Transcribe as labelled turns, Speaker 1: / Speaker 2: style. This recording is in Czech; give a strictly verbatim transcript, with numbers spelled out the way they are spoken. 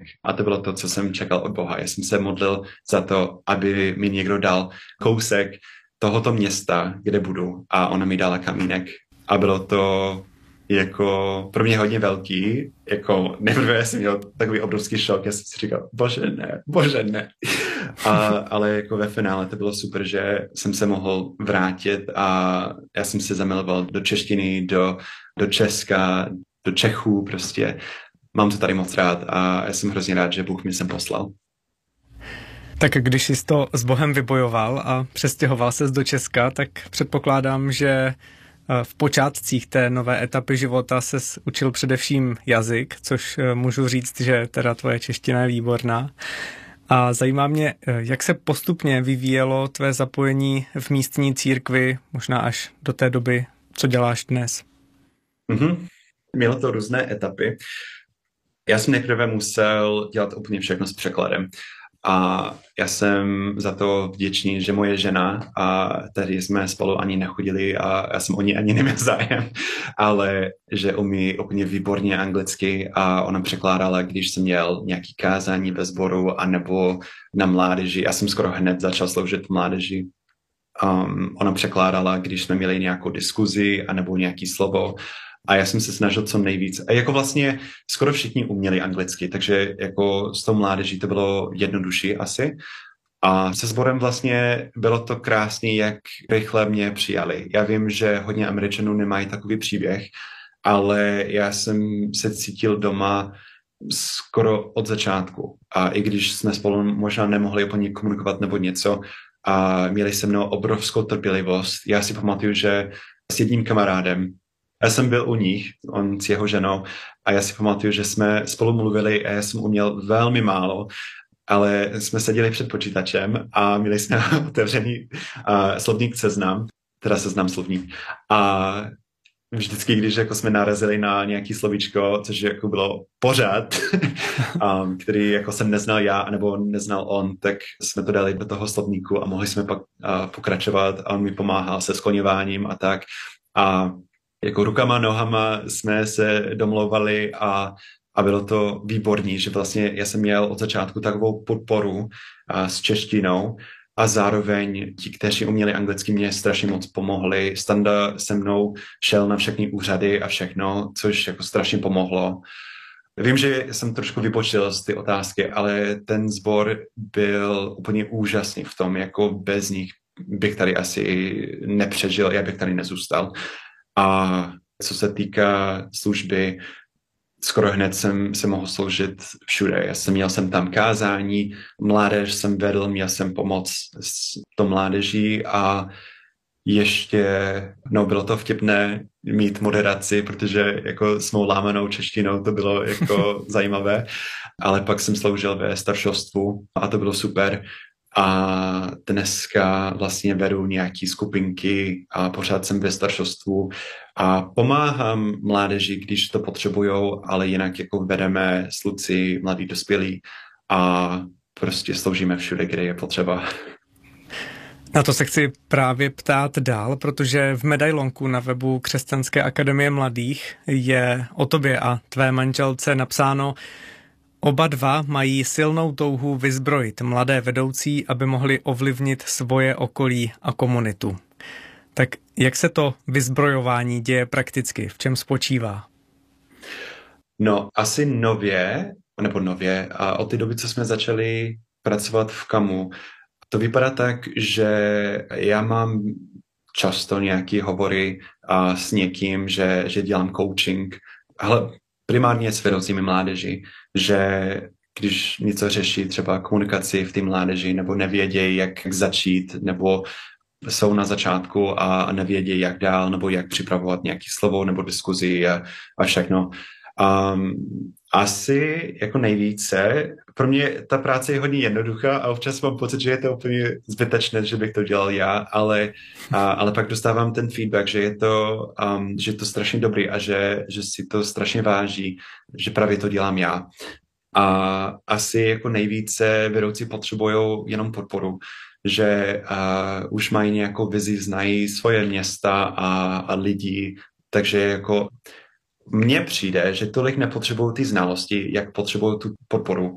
Speaker 1: A to bylo to, co jsem čekal od Boha. Já jsem se modlil za to, aby mi někdo dal kousek tohoto města, kde budu. A ona mi dala kamínek. A bylo to jako pro mě hodně velký. Jako nejprve jsem měl takový obrovský šok. Já jsem si říkal, bože ne, bože ne. A, ale jako ve finále to bylo super, že jsem se mohl vrátit a já jsem se zamiloval do češtiny, do, do Česka, do Čechů prostě. Mám to tady moc rád a já jsem hrozně rád, že Bůh mi sem poslal.
Speaker 2: Tak když jsi to s Bohem vybojoval a přestěhoval ses do Česka, tak předpokládám, že v počátcích té nové etapy života ses učil především jazyk, což můžu říct, že teda tvoje čeština je výborná. A zajímá mě, jak se postupně vyvíjelo tvé zapojení v místní církvi, možná až do té doby, co děláš dnes.
Speaker 1: Mm-hmm. Mělo to různé etapy. Já jsem nejprve musel dělat úplně všechno s překladem. A já jsem za to vděčný, že moje žena, a tady jsme spolu ani nechodili a já jsem o ní ani neměl zájem, ale že umí úplně výborně anglicky a ona překládala, když jsem měl nějaký kázání ve sboru anebo na mládeži. Já jsem skoro hned začal sloužit v mládeži. Um, ona překládala, když jsme měli nějakou diskuzi anebo nějaký slovo. A já jsem se snažil co nejvíc. A jako vlastně skoro všichni uměli anglicky, takže jako s tou mládeží to bylo jednodušší asi. A se sborem vlastně bylo to krásné, jak rychle mě přijali. Já vím, že hodně Američanů nemají takový příběh, ale já jsem se cítil doma skoro od začátku. A i když jsme spolu možná nemohli úplně komunikovat nebo něco, a měli se mnou obrovskou trpělivost. Já si pamatuju, že s jedním kamarádem, já jsem byl u nich, on s jeho ženou, a já si pamatuju, že jsme spolu mluvili a já jsem uměl velmi málo, ale jsme seděli před počítačem a měli jsme otevřený uh, slovník Seznam, teda Seznam slovník. A vždycky, když jako jsme narazili na nějaký slovíčko, což jako bylo pořád, um, který jako jsem neznal já, nebo neznal on, tak jsme to dali do toho slovníku a mohli jsme pak uh, pokračovat a on mi pomáhal se skloňováním a tak. A jako rukama, nohama jsme se domlouvali a, a bylo to výborný, že vlastně já jsem měl od začátku takovou podporu a, s češtinou a zároveň ti, kteří uměli anglicky, mě strašně moc pomohli. Standa se mnou šel na všechny úřady a všechno, což jako strašně pomohlo. Vím, že jsem trošku vypočil z ty otázky, ale ten sbor byl úplně úžasný v tom, jako bez nich bych tady asi nepřežil, já bych tady nezůstal. A co se týká služby, skoro hned jsem se mohl sloužit všude. Já jsem měl jsem tam kázání, mládež jsem vedl, měl jsem pomoc s to mládeží a ještě, no bylo to vtipné mít moderaci, protože jako s mou lámanou češtinou to bylo jako zajímavé, ale pak jsem sloužil ve staršostvu a to bylo super. A dneska vlastně vedu nějaký skupinky a pořád jsem ve staršostvu a pomáhám mládeži, když to potřebujou, ale jinak jako vedeme sluci, mladí dospělí a prostě sloužíme všude, kde je potřeba.
Speaker 2: Na to se chci právě ptát dál, protože v medailonku na webu Křesťanské akademie mladých je o tobě a tvé manželce napsáno: oba dva mají silnou touhu vyzbrojit mladé vedoucí, aby mohli ovlivnit svoje okolí a komunitu. Tak jak se to vyzbrojování děje prakticky? V čem spočívá?
Speaker 1: No, asi nově, nebo nově, a od té doby, co jsme začali pracovat v Kamu, to vypadá tak, že já mám často nějaké hovory a s někým, že, že dělám coaching, ale primárně s vedoucími mládeži, že když něco řeší, třeba komunikaci v té mládeži, nebo nevědějí, jak začít, nebo jsou na začátku a nevědějí, jak dál, nebo jak připravovat nějaké slovo, nebo diskuzi a, a všechno. Um, asi jako nejvíce, pro mě ta práce je hodně jednoduchá a občas mám pocit, že je to úplně zbytečné, že bych to dělal já, ale, a, ale pak dostávám ten feedback, že je to, um, že je to strašně dobrý a že, že si to strašně váží, že právě to dělám já. A asi jako nejvíce vedoucí potřebují jenom podporu, že uh, už mají nějakou vizi, znají svoje města a, a lidi, takže jako mně přijde, že tolik nepotřebují ty znalosti, jak potřebují tu podporu.